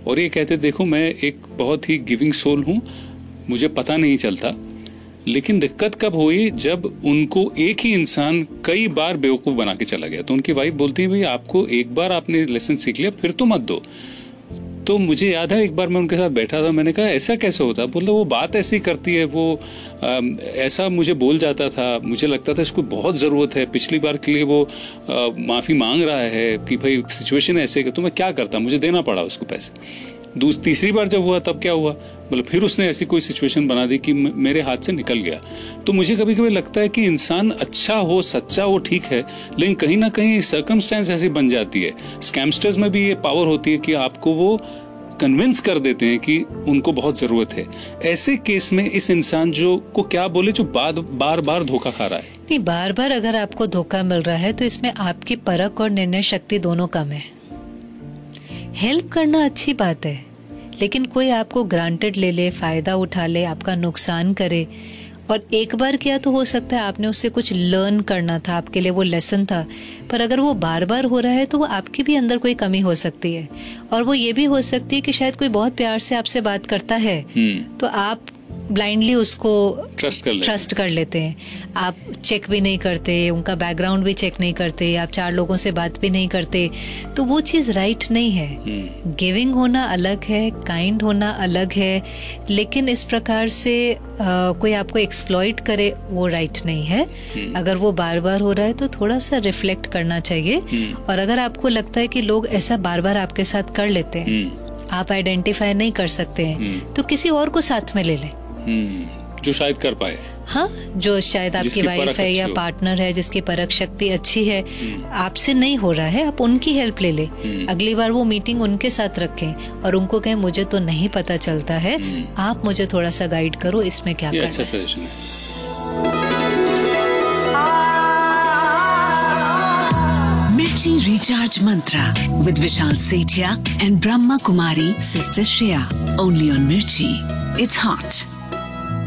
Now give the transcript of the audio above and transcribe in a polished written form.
और ये कहते देखो मैं एक बहुत ही गिविंग सोल हूँ, मुझे पता नहीं चलता। लेकिन दिक्कत कब हुई, जब उनको एक ही इंसान कई बार बेवकूफ बना के चला गया। तो उनकी वाइफ बोलती है भाई आपको एक बार आपने लेसन सीख लिया फिर तो मत दो। तो मुझे याद है एक बार मैं उनके साथ बैठा था, मैंने कहा ऐसा कैसे होता? बोलता वो बात ऐसी करती है, वो ऐसा मुझे बोल जाता था, मुझे लगता था इसको बहुत ज़रूरत है, पिछली बार के लिए वो माफ़ी मांग रहा है कि भाई सिचुएशन ऐसे कि तो मैं क्या करता, मुझे देना पड़ा उसको पैसे। तीसरी बार जब हुआ तब क्या हुआ, मतलब फिर उसने ऐसी कोई सिचुएशन बना दी कि मेरे हाथ से निकल गया। तो मुझे कभी कभी लगता है कि इंसान अच्छा हो, सच्चा हो, ठीक है, लेकिन कहीं ना कहीं सर्कमस्टेंस ऐसी बन जाती है। स्कैमस्टर्स में भी ये पावर होती है कि आपको वो कन्विंस कर देते हैं कि उनको बहुत जरूरत है। ऐसे केस में इस इंसान जो को क्या बोले, जो बार बार धोखा खा रहा है। नहीं, बार बार अगर आपको धोखा मिल रहा है तो इसमें आपकी परख और निर्णय शक्ति दोनों कम है। हेल्प करना अच्छी बात है, लेकिन कोई आपको ग्रांटेड ले ले, फायदा उठा ले, आपका नुकसान करे, और एक बार किया तो हो सकता है आपने उससे कुछ लर्न करना था, आपके लिए वो लेसन था। पर अगर वो बार बार हो रहा है तो वो आपके भी अंदर कोई कमी हो सकती है, और वो ये भी हो सकती है कि शायद कोई बहुत प्यार से आपसे बात करता है तो आप ब्लाइंडली उसको ट्रस्ट कर लेते हैं। आप चेक भी नहीं करते, उनका बैकग्राउंड भी चेक नहीं करते, आप 4 लोगों से बात भी नहीं करते, तो वो चीज़ राइट नहीं है। गिविंग होना अलग है, काइंड होना अलग है, लेकिन इस प्रकार से कोई आपको एक्सप्लॉइट करे वो राइट नहीं है। अगर वो बार बार हो रहा है तो थोड़ा सा रिफ्लेक्ट करना चाहिए। और अगर आपको लगता है कि लोग ऐसा बार बार आपके साथ कर लेते हैं, आप आइडेंटिफाई नहीं कर सकते हैं, तो किसी और को साथ में ले लें जो शायद कर पाए। हाँ, जो शायद आपकी वाइफ है या पार्टनर है जिसकी परख शक्ति अच्छी है, आपसे नहीं हो रहा है, आप उनकी हेल्प ले ले। अगली बार वो मीटिंग उनके साथ रखें और उनको कहें मुझे तो नहीं पता चलता है, आप मुझे थोड़ा सा गाइड करो, इसमें क्या करना है। अच्छा सजेशन है। मिर्ची recharge Mantra with Vishal Sethia and Brahma Kumari sister Shreya, only on मिर्ची, इट्स हॉट।